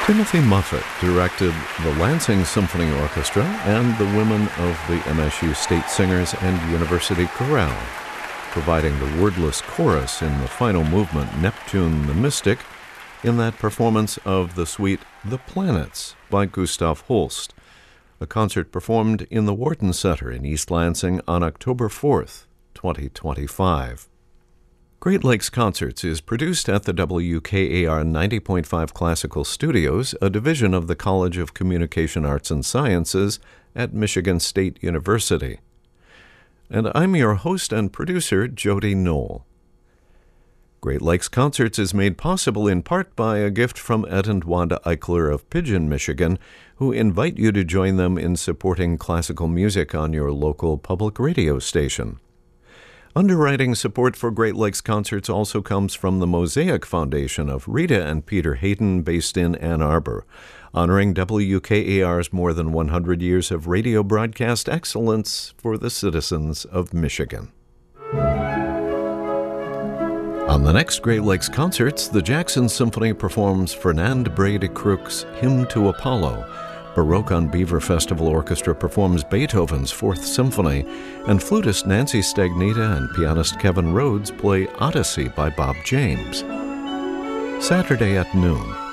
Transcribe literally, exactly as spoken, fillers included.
Timothy Muffet directed the Lansing Symphony Orchestra and the women of the M S U State Singers and University Chorale, providing the wordless chorus in the final movement, Neptune the Mystic, in that performance of the suite The Planets by Gustav Holst, a concert performed in the Wharton Center in East Lansing on October fourth, twenty twenty-five. Great Lakes Concerts is produced at the W K A R ninety point five Classical Studios, a division of the College of Communication Arts and Sciences at Michigan State University. And I'm your host and producer, Jody Knoll. Great Lakes Concerts is made possible in part by a gift from Ed and Wanda Eichler of Pigeon, Michigan, who invite you to join them in supporting classical music on your local public radio station. Underwriting support for Great Lakes Concerts also comes from the Mosaic Foundation of Rita and Peter Hayden, based in Ann Arbor, honoring W K A R's more than one hundred years of radio broadcast excellence for the citizens of Michigan. On the next Great Lakes Concerts, the Jackson Symphony performs Fernand Bray de Crook's Hymn to Apollo, Baroque on Beaver Festival Orchestra performs Beethoven's Fourth Symphony, and flutist Nancy Stagnita and pianist Kevin Rhodes play Odyssey by Bob James. Saturday at noon,